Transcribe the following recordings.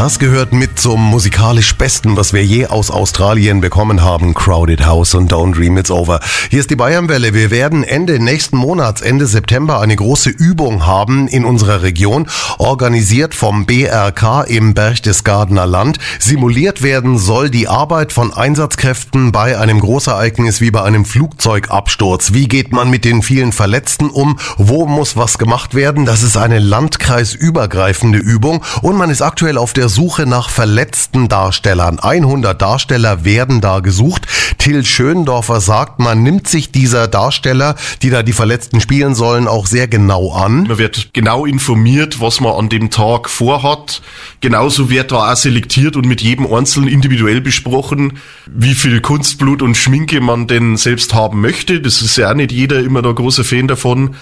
Das gehört mit zum musikalisch Besten, was wir je aus Australien bekommen haben. Crowded House und Don't Dream It's Over. Hier ist die Bayernwelle. Wir werden Ende nächsten Monats, Ende September, eine große Übung haben in unserer Region, organisiert vom BRK im Berchtesgadener Land. Simuliert werden soll die Arbeit von Einsatzkräften bei einem Großereignis wie bei einem Flugzeugabsturz. Wie geht man mit den vielen Verletzten um? Wo muss was gemacht werden? Das ist eine landkreisübergreifende Übung und man ist aktuell auf der Suche nach verletzten Darstellern. 100 Darsteller werden da gesucht. Till Schöndorfer sagt, man nimmt sich dieser Darsteller, die da die Verletzten spielen sollen, auch sehr genau an. Man wird genau informiert, was man an dem Tag vorhat. Genauso wird da auch selektiert und mit jedem Einzelnen individuell besprochen, wie viel Kunstblut und Schminke man denn selbst haben möchte. Das ist ja auch nicht jeder immer der große Fan davon.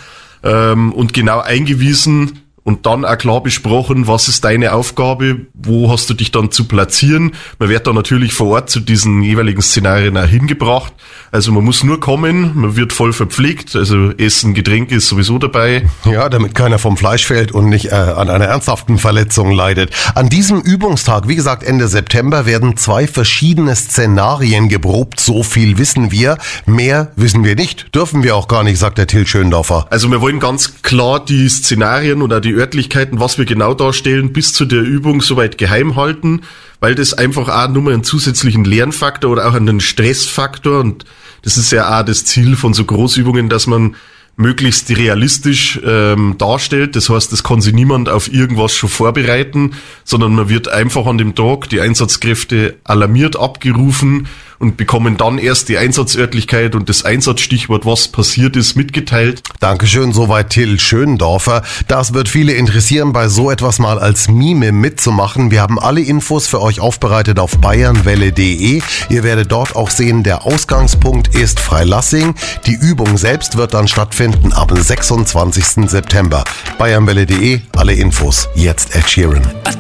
Und genau eingewiesen und dann auch klar besprochen, was ist deine Aufgabe, wo hast du dich dann zu platzieren. Man wird dann natürlich vor Ort zu diesen jeweiligen Szenarien auch hingebracht. Also man muss nur kommen, man wird voll verpflegt, also Essen, Getränke ist sowieso dabei. Ja, damit keiner vom Fleisch fällt und nicht an einer ernsthaften Verletzung leidet. An diesem Übungstag, wie gesagt Ende September, werden 2 verschiedene Szenarien geprobt. So viel wissen wir. Mehr wissen wir nicht, dürfen wir auch gar nicht, sagt der Till Schöndorfer. Also wir wollen ganz klar die Szenarien oder die Örtlichkeiten, was wir genau darstellen, bis zu der Übung soweit geheim halten, weil das einfach auch nur mal einen zusätzlichen Lernfaktor oder auch einen Stressfaktor, und das ist ja auch das Ziel von so Großübungen, dass man möglichst realistisch darstellt. Das heißt, das kann sich niemand auf irgendwas schon vorbereiten, sondern man wird einfach an dem Tag, die Einsatzkräfte alarmiert abgerufen und bekommen dann erst die Einsatzörtlichkeit und das Einsatzstichwort, was passiert ist, mitgeteilt. Dankeschön, soweit Till Schöndorfer. Das wird viele interessieren, bei so etwas mal als Mime mitzumachen. Wir haben alle Infos für euch aufbereitet auf bayernwelle.de. Ihr werdet dort auch sehen, der Ausgangspunkt ist Freilassing. Die Übung selbst wird dann stattfinden am 26. September. bayernwelle.de, alle Infos. Jetzt Ed Sheeran.